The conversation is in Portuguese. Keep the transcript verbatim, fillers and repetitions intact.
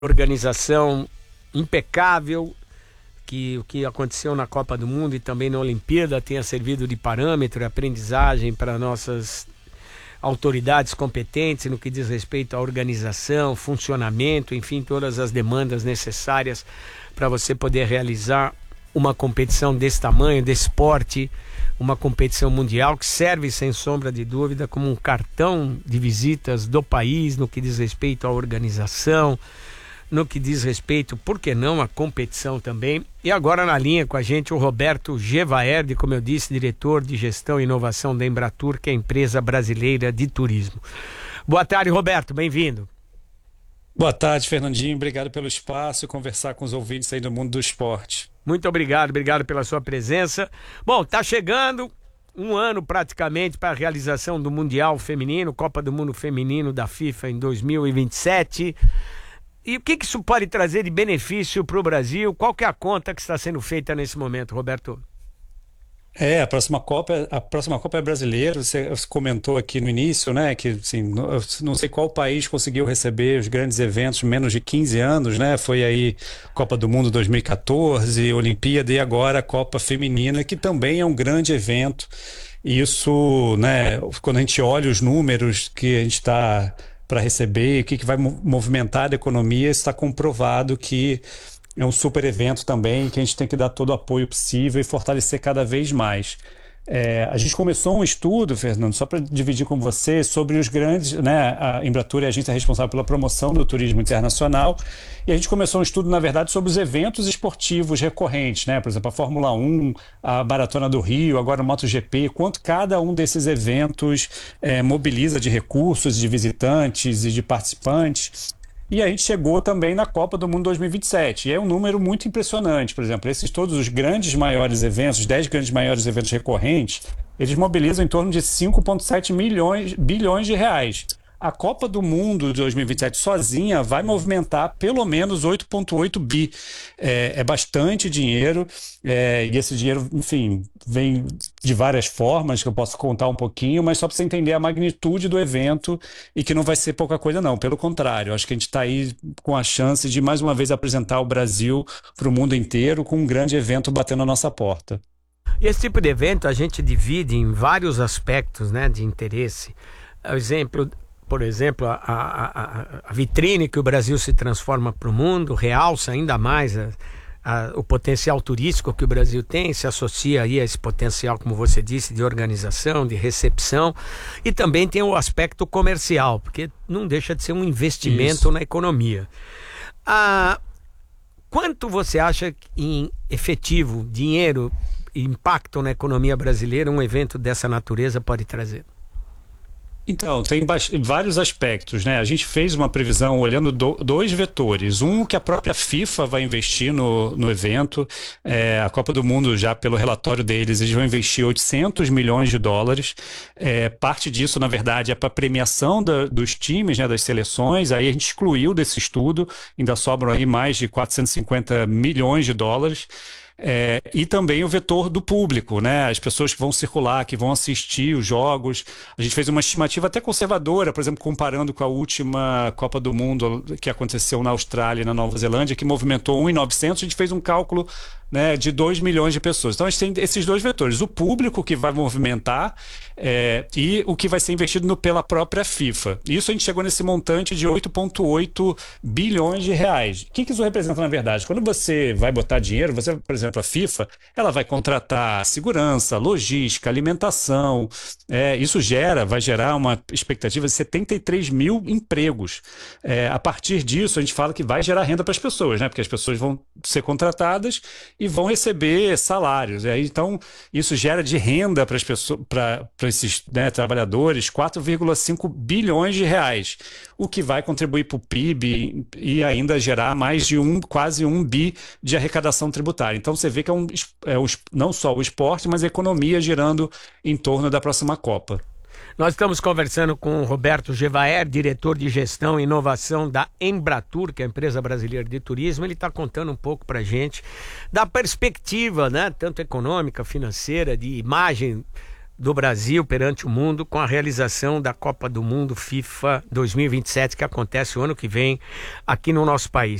organização impecável, que o que aconteceu na Copa do Mundo e também na Olimpíada tenha servido de parâmetro e aprendizagem para nossas autoridades competentes no que diz respeito à organização, funcionamento, enfim, todas as demandas necessárias para você poder realizar uma competição desse tamanho, desse porte, uma competição mundial que serve, sem sombra de dúvida, como um cartão de visitas do país no que diz respeito à organização, no que diz respeito, por que não, à competição também. E agora na linha com a gente o Roberto Gevaerd, como eu disse, diretor de gestão e inovação da Embratur, que é a empresa brasileira de turismo. Boa tarde, Roberto, bem-vindo. Boa tarde, Fernandinho, obrigado pelo espaço e conversar com os ouvintes aí do mundo do esporte. Muito obrigado, obrigado pela sua presença. Bom, tá chegando um ano praticamente para a realização do Mundial Feminino, Copa do Mundo Feminino da FIFA em dois mil e vinte e sete. E o que, que isso pode trazer de benefício para o Brasil? Qual que é a conta que está sendo feita nesse momento, Roberto? É, a próxima Copa, a próxima Copa é brasileira. Você comentou aqui no início, né, que assim, não, não sei qual país conseguiu receber os grandes eventos em menos de quinze anos, né? Foi aí Copa do Mundo dois mil e quatorze, Olimpíada e agora a Copa Feminina, que também é um grande evento. E isso, né, quando a gente olha os números que a gente está para receber, o que, que vai movimentar a economia, está comprovado que é um super evento também, que a gente tem que dar todo o apoio possível e fortalecer cada vez mais. É, a gente começou um estudo, Fernando, só para dividir com você, sobre os grandes, né, a Embratur é a agência responsável pela promoção do turismo internacional, e a gente começou um estudo, na verdade, sobre os eventos esportivos recorrentes, né, por exemplo, a Fórmula um, a Maratona do Rio, agora o MotoGP, quanto cada um desses eventos é, mobiliza de recursos, de visitantes e de participantes. E a gente chegou também na Copa do Mundo dois mil e vinte e sete. E é um número muito impressionante. Por exemplo, esses todos os grandes maiores eventos, os dez grandes maiores eventos recorrentes, eles mobilizam em torno de cinco vírgula sete milhões, bilhões de reais. A Copa do Mundo de dois mil e vinte e sete sozinha vai movimentar pelo menos oito vírgula oito bi. É, é bastante dinheiro, é, e esse dinheiro, enfim, vem de várias formas, que eu posso contar um pouquinho, mas só para você entender a magnitude do evento e que não vai ser pouca coisa não, pelo contrário, acho que a gente está aí com a chance de mais uma vez apresentar o Brasil para o mundo inteiro com um grande evento batendo a nossa porta. E esse tipo de evento a gente divide em vários aspectos, né, de interesse. O exemplo... Por exemplo, a, a, a vitrine que o Brasil se transforma para o mundo realça ainda mais a, a, o potencial turístico que o Brasil tem, se associa aí a esse potencial, como você disse, de organização, de recepção, e também tem o aspecto comercial, porque não deixa de ser um investimento Isso. na economia. Ah, quanto você acha em efetivo, dinheiro, impacto na economia brasileira um evento dessa natureza pode trazer? Então, tem vários aspectos, né? A gente fez uma previsão olhando do, dois vetores. Um, que a própria FIFA vai investir no, no evento. É, a Copa do Mundo, já pelo relatório deles, eles vão investir oitocentos milhões de dólares. É, parte disso, na verdade, é para premiação da, dos times, né, das seleções. Aí a gente excluiu desse estudo, ainda sobram aí mais de quatrocentos e cinquenta milhões de dólares. É, e também o vetor do público, né? As pessoas que vão circular, que vão assistir os jogos. A gente fez uma estimativa até conservadora, por exemplo, comparando com a última Copa do Mundo que aconteceu na Austrália e na Nova Zelândia, que movimentou um milhão e novecentos mil, a gente fez um cálculo, né, de dois milhões de pessoas. Então a gente tem esses dois vetores, o público que vai movimentar é, e o que vai ser investido no, pela própria FIFA. Isso a gente chegou nesse montante de oito vírgula oito bilhões de reais. O que, que isso representa na verdade? Quando você vai botar dinheiro, você, por exemplo, a FIFA, ela vai contratar segurança, logística, alimentação, é, isso gera, vai gerar uma expectativa de setenta e três mil empregos. É, a partir disso, a gente fala que vai gerar renda para as pessoas, né? Porque as pessoas vão ser contratadas e vão receber salários. Aí, então, isso gera de renda para as pessoas, para esses, né, trabalhadores, quatro vírgula cinco bilhões de reais, o que vai contribuir para o P I B e ainda gerar mais de um, quase um bi de arrecadação tributária. Então, você vê que é, um, é um, não só o esporte, mas a economia girando em torno da próxima Copa. Nós estamos conversando com o Roberto Gevaerd, diretor de gestão e inovação da Embratur, que é a empresa brasileira de turismo. Ele está contando um pouco para a gente da perspectiva, né, tanto econômica, financeira, de imagem do Brasil perante o mundo com a realização da Copa do Mundo FIFA dois mil e vinte e sete, que acontece o ano que vem aqui no nosso país.